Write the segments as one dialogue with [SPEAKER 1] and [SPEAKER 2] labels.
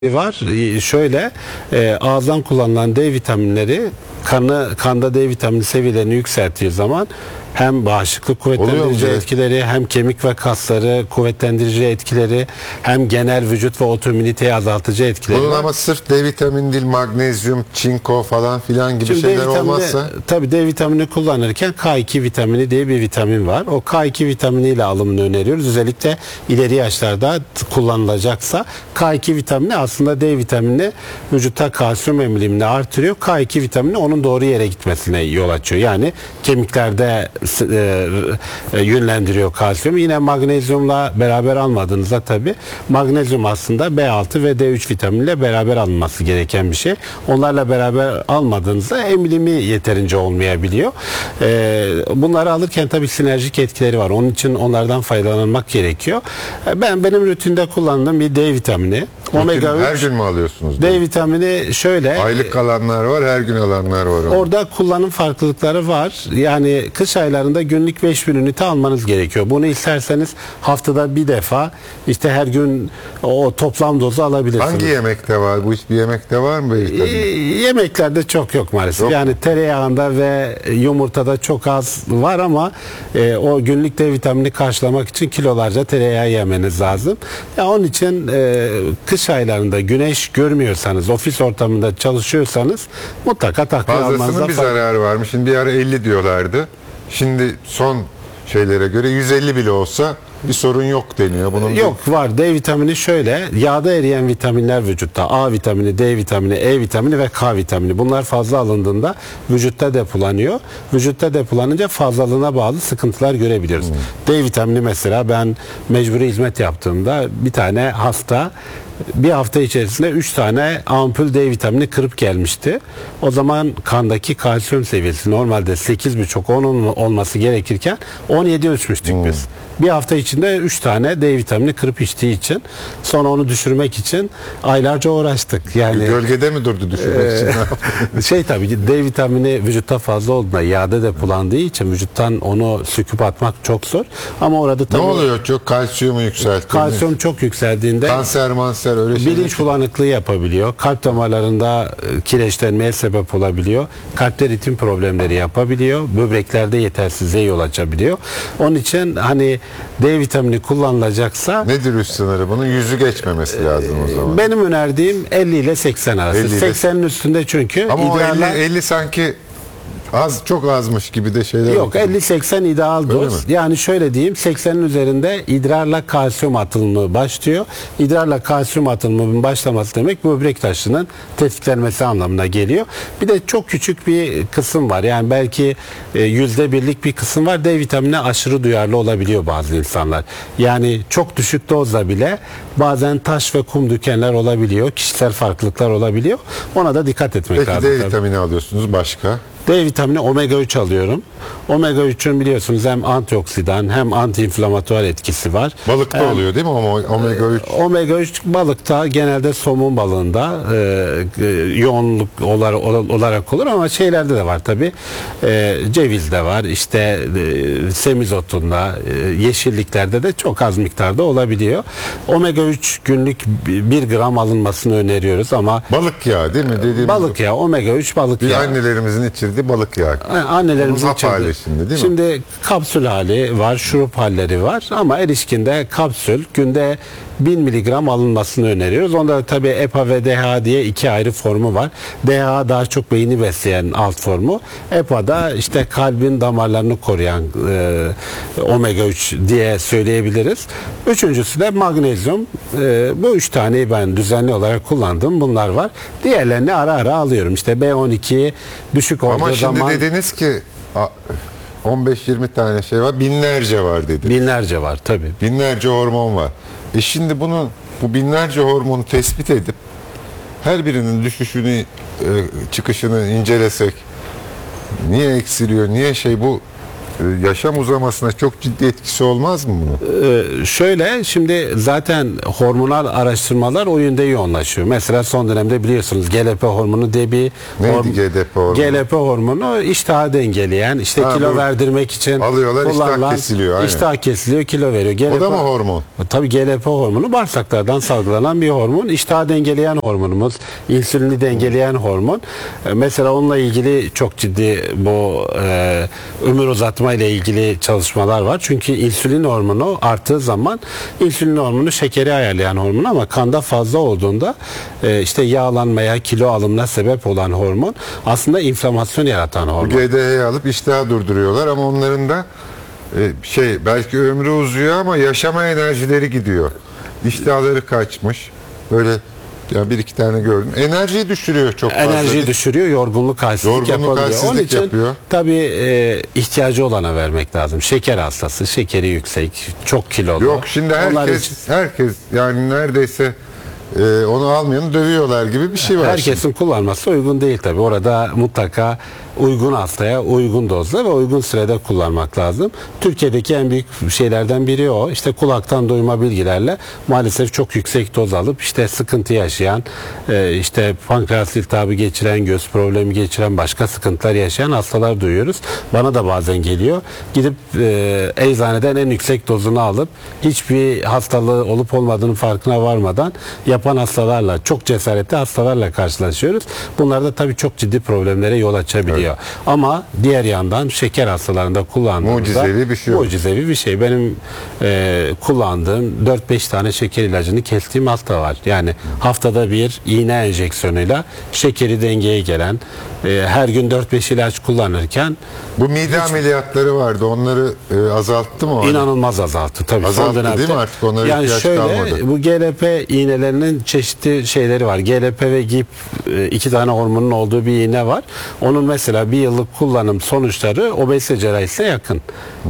[SPEAKER 1] var. Şöyle ağızdan kullanılan D vitaminleri kanda D vitamini seviyelerini yükselttiği zaman hem bağışıklık kuvvetlendirici etkileri, hem kemik ve kasları kuvvetlendirici etkileri, hem genel vücut ve otoimmüniteyi azaltıcı etkileri
[SPEAKER 2] bunun
[SPEAKER 1] var.
[SPEAKER 2] ama sırf D vitamini değil, magnezyum, çinko falan filan gibi şeyler olmazsa.
[SPEAKER 1] Tabii D vitamini kullanırken K2 vitamini diye bir vitamin var. O K2 vitaminiyle alımını öneriyoruz. Özellikle ileri yaşlarda kullanılacaksa K2 vitamini aslında D vitamini vücutta kalsiyum emilimini artırıyor. K2 vitamini onun doğru yere gitmesine yol açıyor. Yani kemiklerde yönlendiriyor kalsiyum. Yine magnezyumla beraber almadığınızda tabi magnezyum aslında B6 ve D3 vitaminiyle beraber alınması gereken bir şey. Onlarla beraber almadığınızda emilimi yeterince olmayabiliyor. Bunları alırken tabi sinerjik etkileri var. Onun için onlardan faydalanmak gerekiyor. Benim rutinde kullandığım bir D vitamini. Omega 3.
[SPEAKER 2] Her gün mü alıyorsunuz?
[SPEAKER 1] D vitamini şöyle.
[SPEAKER 2] Aylık alanlar var, her gün alanlar var.
[SPEAKER 1] Orada kullanım farklılıkları var. Yani kış aylarında günlük 5000 ünite almanız gerekiyor. Bunu isterseniz haftada bir defa işte her gün o toplam dozu alabilirsiniz.
[SPEAKER 2] Hangi yemekte var? Bu hiçbir yemekte var mı?
[SPEAKER 1] Yemeklerde çok yok maalesef.
[SPEAKER 2] Yok.
[SPEAKER 1] Yani tereyağında ve yumurtada çok az var ama o günlük D vitamini karşılamak için kilolarca tereyağı yemeniz lazım. Onun için kış aylarında güneş görmüyorsanız, ofis ortamında çalışıyorsanız mutlaka takviye almanızda
[SPEAKER 2] fazlasının bir zararı varmış. Şimdi bir ara 50 diyorlardı. Şimdi son şeylere göre 150 bile olsa bir sorun yok deniyor. Bunun
[SPEAKER 1] yok var. D vitamini şöyle, yağda eriyen vitaminler vücutta. A vitamini, D vitamini, E vitamini ve K vitamini. Bunlar fazla alındığında vücutta depolanıyor. Vücutta depolanınca fazlalığına bağlı sıkıntılar görebiliyoruz. D vitamini mesela ben mecburi hizmet yaptığımda bir tane hasta bir hafta içerisinde 3 tane ampul D vitamini kırıp gelmişti. O zaman kandaki kalsiyum seviyesi normalde 8,5-10 olması gerekirken 17 ölçmüştük biz. Bir hafta içinde 3 tane D vitamini kırıp içtiği için, sonra onu düşürmek için aylarca uğraştık. Yani
[SPEAKER 2] gölgede mi durdu düşürmek için?
[SPEAKER 1] Tabii D vitamini vücutta fazla olduğunda yağda depolandığı için vücuttan onu söküp atmak çok zor. Ama orada tabii
[SPEAKER 2] ne oluyor? Çok kalsiyumu yükseltti.
[SPEAKER 1] Kalsiyum çok yükseldiğinde
[SPEAKER 2] kanser öyle şeyler.
[SPEAKER 1] Bilinç bulanıklığı yapabiliyor. Kalp damarlarında kireçlenmeye sebep olabiliyor. Kalpte ritim problemleri yapabiliyor. Böbreklerde yetersizliğe yol açabiliyor. Onun için hani D vitamini kullanılacaksa
[SPEAKER 2] nedir üst sınırı? Bunun 100'ü geçmemesi lazım o zaman.
[SPEAKER 1] Benim önerdiğim 50 ile 80 arası. 80'in üstünde çünkü
[SPEAKER 2] ama
[SPEAKER 1] idrarla...
[SPEAKER 2] 50 sanki çok azmış gibi de şeyler.
[SPEAKER 1] Yok, 50-80 ideal doz. Yani şöyle diyeyim, 80'in üzerinde idrarla kalsiyum atılımı başlıyor. İdrarla kalsiyum atılımının başlaması demek böbrek taşının tetiklenmesi anlamına geliyor. Bir de çok küçük bir kısım var. Yani belki %1'lik bir kısım var. D vitamine aşırı duyarlı olabiliyor bazı insanlar. Yani çok düşük dozla bile bazen taş ve kum dökenler olabiliyor. Kişisel farklılıklar olabiliyor. Ona da dikkat etmek lazım.
[SPEAKER 2] Peki D vitamini alıyorsunuz, başka?
[SPEAKER 1] D vitamini omega 3 alıyorum. Omega 3'ün biliyorsunuz hem antioksidan hem antiinflamatuar etkisi var.
[SPEAKER 2] Balıkta oluyor değil mi omega 3?
[SPEAKER 1] Omega 3 balıkta, genelde somun balığında yoğunluk olarak olur ama şeylerde de var tabi. Cevizde var, işte semizotunda, yeşilliklerde de çok az miktarda olabiliyor. Omega 3 günlük 1 gram alınmasını öneriyoruz ama
[SPEAKER 2] balık yağı değil mi?
[SPEAKER 1] Balık yağı, omega 3 balık yağı.
[SPEAKER 2] Annelerimizin içirdiği balık yağı.
[SPEAKER 1] Annelerimizin
[SPEAKER 2] hali şimdi değil mi?
[SPEAKER 1] Şimdi kapsül hali var, şurup halleri var ama erişkinde kapsül günde 1000 miligram alınmasını öneriyoruz. Onda da tabii EPA ve DHA diye iki ayrı formu var. DHA daha çok beyni besleyen alt formu. EPA da işte kalbin damarlarını koruyan omega 3 diye söyleyebiliriz. Üçüncüsü de magnezyum. Bu 3 taneyi ben düzenli olarak kullandığım bunlar var. Diğerlerini ara ara alıyorum. İşte B12 düşük olduğu zaman.
[SPEAKER 2] Ama şimdi dediniz ki 15-20 tane şey var, binlerce var dedi.
[SPEAKER 1] Binlerce var tabii.
[SPEAKER 2] Binlerce hormon var. Şimdi bu binlerce hormonu tespit edip her birinin düşüşünü, çıkışını incelesek, niye eksiliyor, niye bu yaşam uzamasına çok ciddi etkisi olmaz mı bunun?
[SPEAKER 1] Şöyle, şimdi zaten hormonal araştırmalar o yönde yoğunlaşıyor. Mesela son dönemde biliyorsunuz GLP hormonu diye bir
[SPEAKER 2] Neydi GLP hormonu?
[SPEAKER 1] GLP hormonu iştahı dengeleyen, işte
[SPEAKER 2] Ha,
[SPEAKER 1] kilo
[SPEAKER 2] bu
[SPEAKER 1] verdirmek için
[SPEAKER 2] alıyorlar, iştah
[SPEAKER 1] kullanılan,
[SPEAKER 2] kesiliyor, aynen.
[SPEAKER 1] iştah kesiliyor, kilo veriyor. GLP,
[SPEAKER 2] O da mı hormon?
[SPEAKER 1] Tabii GLP hormonu bağırsaklardan salgılanan bir hormon. İştahı dengeleyen hormonumuz, insülini dengeleyen hormon. Mesela onunla ilgili çok ciddi bu ömür uzatma ile ilgili çalışmalar var. Çünkü insülin hormonu arttığı zaman, insülin hormonu şekeri ayarlayan hormon ama kanda fazla olduğunda işte yağlanmaya, kilo alımına sebep olan hormon aslında inflamasyon yaratan hormon.
[SPEAKER 2] GDH'yi alıp iştahı durduruyorlar ama onların da belki ömrü uzuyor ama yaşama enerjileri gidiyor. İştahları kaçmış. Böyle ya bir iki tane gördüm. Enerjiyi düşürüyor çok fazla.
[SPEAKER 1] Enerjiyi düşürüyor, yorgunluk, halsizlik
[SPEAKER 2] Yorgunluk,
[SPEAKER 1] yapabiliyor.
[SPEAKER 2] halsizlik
[SPEAKER 1] Onun için
[SPEAKER 2] yapıyor.
[SPEAKER 1] tabii ihtiyacı olana vermek lazım. Şeker hastası, şekeri yüksek, çok kilolu.
[SPEAKER 2] Yok şimdi
[SPEAKER 1] Onlar
[SPEAKER 2] herkes yani neredeyse onu almayanı dövüyorlar gibi bir şey var.
[SPEAKER 1] herkesin kullanması uygun değil tabii. Orada mutlaka uygun hastaya uygun dozda ve uygun sürede kullanmak lazım. Türkiye'deki en büyük şeylerden biri o. İşte kulaktan duyma bilgilerle maalesef çok yüksek doz alıp işte sıkıntı yaşayan, işte pankreas iltihabı geçiren, göz problemi geçiren, başka sıkıntılar yaşayan hastalar duyuyoruz. Bana da bazen geliyor. Gidip eczaneden en yüksek dozunu alıp hiçbir hastalığı olup olmadığının farkına varmadan yapan hastalarla, çok cesaretli hastalarla karşılaşıyoruz. Bunlar da tabii çok ciddi problemlere yol açabiliyor. Evet. Ama diğer yandan şeker hastalarında kullandığımızda
[SPEAKER 2] mucizevi bir şey.
[SPEAKER 1] Mucizevi bir şey. Benim kullandığım 4-5 tane şeker ilacını kestiğim hasta var. Yani haftada bir iğne enjeksiyonuyla şekeri dengeye gelen, her gün 4-5 ilaç kullanırken
[SPEAKER 2] bu mide ameliyatları vardı. Onları azalttı mı?
[SPEAKER 1] İnanılmaz azalttı. Tabii
[SPEAKER 2] azalttı
[SPEAKER 1] son dönemde,
[SPEAKER 2] değil mi artık? Onlara
[SPEAKER 1] yani
[SPEAKER 2] ihtiyaç
[SPEAKER 1] şöyle,
[SPEAKER 2] kalmadı.
[SPEAKER 1] bu GLP iğnelerinin çeşitli şeyleri var. GLP ve GIP, iki tane hormonun olduğu bir iğne var. Onun mesela bir yıllık kullanım sonuçları obezite cerrahisine yakın.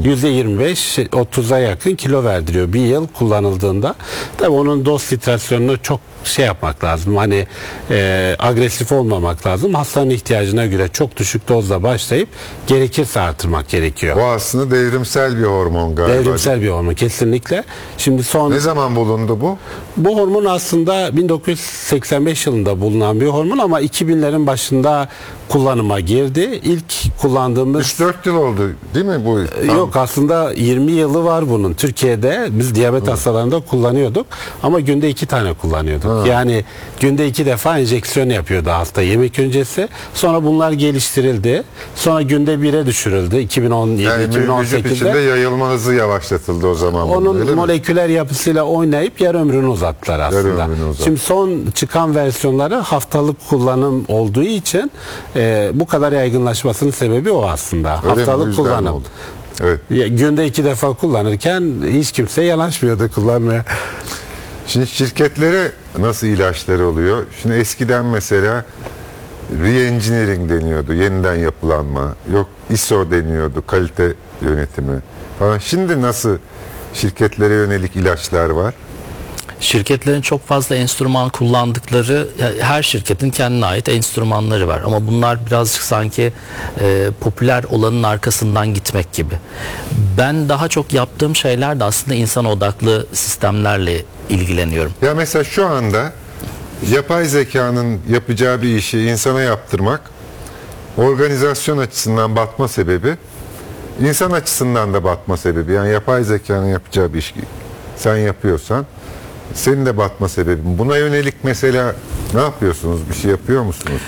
[SPEAKER 1] %25-30'a yakın kilo verdiriyor bir yıl kullanıldığında. Tabii onun doz titrasyonunu çok yapmak lazım. Hani agresif olmamak lazım. Hastanın ihtiyacına göre çok düşük dozla başlayıp gerekirse artırmak gerekiyor.
[SPEAKER 2] Bu aslında devrimsel bir hormon galiba.
[SPEAKER 1] Devrimsel bir hormon kesinlikle. Şimdi
[SPEAKER 2] ne zaman bulundu bu?
[SPEAKER 1] Bu hormon aslında 1985 yılında bulunan bir hormon ama 2000'lerin başında kullanıma girdi. İlk kullandığımız
[SPEAKER 2] 3-4 yıl oldu değil mi bu?
[SPEAKER 1] Yok, aslında 20 yılı var bunun. Türkiye'de biz diyabet hastalarında kullanıyorduk ama günde 2 tane kullanıyorduk. Yani günde 2 defa enjeksiyon yapıyordu hasta yemek öncesi. Sonra bunlar geliştirildi. Sonra günde 1'e düşürüldü 2017
[SPEAKER 2] yani
[SPEAKER 1] 2018'de.
[SPEAKER 2] vücut içinde yayılma hızı yavaşlatıldı o zaman.
[SPEAKER 1] Onun moleküler yapısıyla oynayıp yarı ömrünü uzattılar aslında. Şimdi son çıkan versiyonları haftalık kullanım olduğu için bu kadar yaygınlaşmasının sebebi o aslında.
[SPEAKER 2] Öyle
[SPEAKER 1] haftalık kullanım.
[SPEAKER 2] oldu? Evet.
[SPEAKER 1] Günde 2 defa kullanırken hiç kimse yanaşmıyordu kullanmaya.
[SPEAKER 2] Şimdi şirketlere nasıl ilaçları oluyor? Şimdi eskiden mesela re-engineering deniyordu, yeniden yapılanma. Yok ISO deniyordu, kalite yönetimi falan. Şimdi nasıl şirketlere yönelik ilaçlar var?
[SPEAKER 3] Şirketlerin çok fazla enstrüman kullandıkları, her şirketin kendine ait enstrümanları var ama bunlar birazcık sanki popüler olanın arkasından gitmek gibi. Ben daha çok yaptığım şeyler de aslında insan odaklı sistemlerle ilgileniyorum.
[SPEAKER 2] Ya mesela şu anda yapay zekanın yapacağı bir işi insana yaptırmak organizasyon açısından batma sebebi, insan açısından da batma sebebi. Yani yapay zekanın yapacağı bir işi sen yapıyorsan senin de batma sebebin. Buna yönelik mesela ne yapıyorsunuz? Bir şey yapıyor musunuz?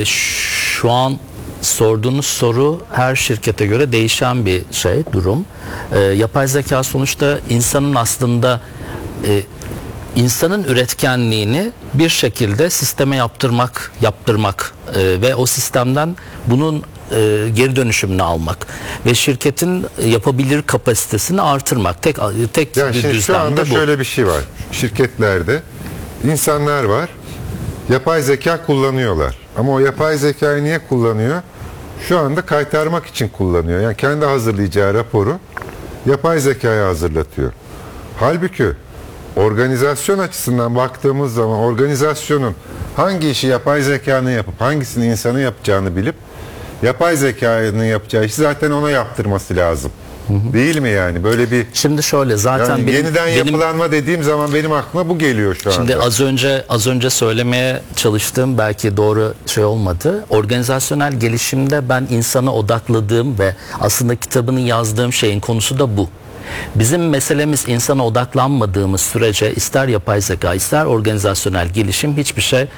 [SPEAKER 3] Şu an sorduğunuz soru her şirkete göre değişen bir durum. Yapay zeka sonuçta insanın aslında insanın üretkenliğini bir şekilde sisteme yaptırmak ve o sistemden bunun geri dönüşümünü almak ve şirketin yapabilir kapasitesini artırmak. Tek
[SPEAKER 2] yani
[SPEAKER 3] bir düzlemde
[SPEAKER 2] şu anda
[SPEAKER 3] bu.
[SPEAKER 2] şöyle bir şey var. Şirketlerde insanlar var. Yapay zeka kullanıyorlar. Ama o yapay zekayı niye kullanıyor? Şu anda kaytarmak için kullanıyor. Yani kendi hazırlayacağı raporu yapay zekaya hazırlatıyor. Halbuki organizasyon açısından baktığımız zaman organizasyonun hangi işi yapay zekanın yapıp hangisini insanın yapacağını bilip Yapay zekanın yapacağı işi zaten ona yaptırması lazım. Değil mi yani? Böyle bir
[SPEAKER 3] Şimdi şöyle zaten
[SPEAKER 2] yani yeniden yapılanma dediğim zaman benim aklıma bu geliyor şu anda.
[SPEAKER 3] Şimdi az önce söylemeye çalıştığım belki doğru şey olmadı. Organizasyonel gelişimde ben insana odakladığım ve aslında kitabını yazdığım şeyin konusu da bu. Bizim meselemiz insana odaklanmadığımız sürece ister yapay zeka ister organizasyonel gelişim hiçbir şey